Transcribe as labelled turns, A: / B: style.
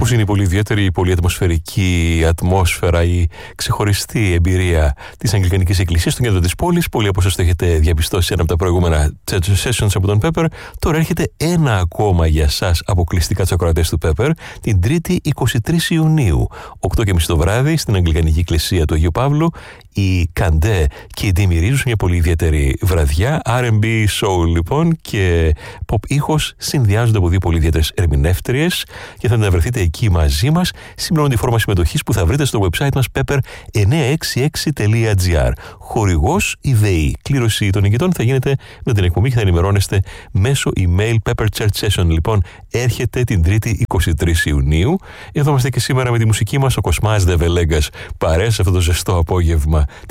A: Πώς είναι η πολύ ιδιαίτερη, η πολύ ατμοσφαιρική ατμόσφαιρα, η ξεχωριστή εμπειρία της Αγγλικανικής Εκκλησίας στο κέντρο της πόλης. Πολλοί από εσάς το έχετε διαπιστώσει σε ένα από τα προηγούμενα sessions από τον Pepper. Τώρα έρχεται ένα ακόμα για σας αποκλειστικά τους ακροατές του Pepper, την 3η 23 Ιουνίου, 8:30 το βράδυ, στην Αγγλικανική Εκκλησία του Αγίου Παύλου. Οι Καντέ και οι Ντίμι Ρίζους, μια πολύ ιδιαίτερη βραδιά. R&B, soul λοιπόν και pop ήχος συνδυάζονται από δύο πολύ ιδιαίτερες ερμηνεύτριες και θα βρεθείτε εκεί μαζί μας. Συμπληρώνουν τη φόρμα συμμετοχής που θα βρείτε στο website μας pepper966.gr. Χορηγός η ΔΕΗ. Κλήρωση των νικητών θα γίνεται με την εκπομπή και θα ενημερώνεστε μέσω email. Pepper Church Session λοιπόν έρχεται την 3η 23 Ιουνίου. Εδώ είμαστε και σήμερα με τη μουσική μας, ο Κοσμάς Δεβελέγκας, παρέα σε αυτό το ζεστό απόγευμα